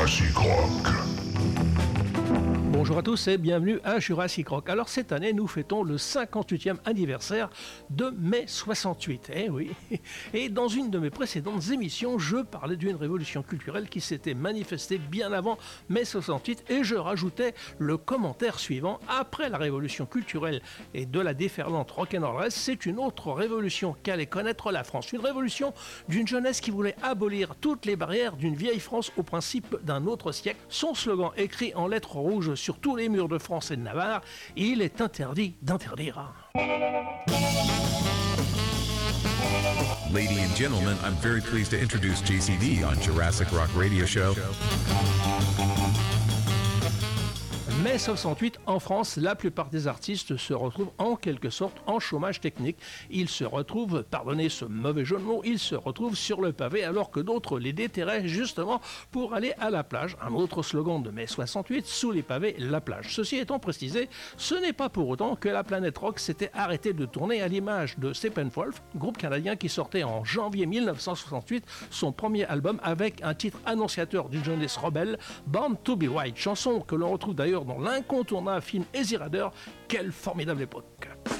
Jurassic Rock. Bonjour à tous et bienvenue à Jurassic Rock. Alors cette année, nous fêtons le 58e anniversaire de mai 68. Eh oui. Et dans une de mes précédentes émissions, je parlais d'une révolution culturelle qui s'était manifestée bien avant mai 68 et je rajoutais le commentaire suivant: après la révolution culturelle et de la déferlante rock'n'roll, c'est une autre révolution qu'allait connaître la France. Une révolution d'une jeunesse qui voulait abolir toutes les barrières d'une vieille France au principe d'un autre siècle. Son slogan écrit en lettres rouges sur tous les murs de France et de Navarre: il est interdit d'interdire. Ladies and gentlemen, I'm very pleased to introduce JCD on Jurassic Rock Radio Show. Mai 68, en France, la plupart des artistes se retrouvent en quelque sorte en chômage technique. Ils se retrouvent, pardonnez ce mauvais jeu de mots, ils se retrouvent sur le pavé alors que d'autres les déterraient justement pour aller à la plage. Un autre slogan de mai 68, sous les pavés, la plage. Ceci étant précisé, ce n'est pas pour autant que la planète rock s'était arrêtée de tourner, à l'image de Steppenwolf, groupe canadien qui sortait en janvier 1968 son premier album avec un titre annonciateur d'une jeunesse rebelle, Born to be Wild, chanson que l'on retrouve d'ailleurs dans l'incontournable film Easy Rider. Quelle formidable époque!